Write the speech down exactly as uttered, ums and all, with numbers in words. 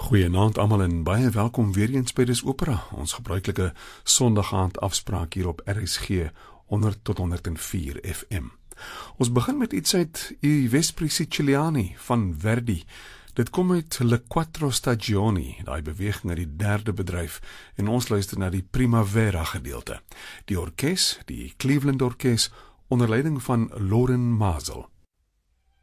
Goeienaand almal en baie welkom weer eens by Dis Opera, ons gebruikelike Sondagaand afspraak hier op R S G honderd tot honderd en vier F M. Ons begin met iets uit I Vespri Siciliani van Verdi. Dit kom uit Le Quattro Stagioni, daai beweging uit die derde bedryf, en ons luister na die Primavera gedeelte. Die orkes, die Cleveland Orkes, onder leiding van Loren Mazel.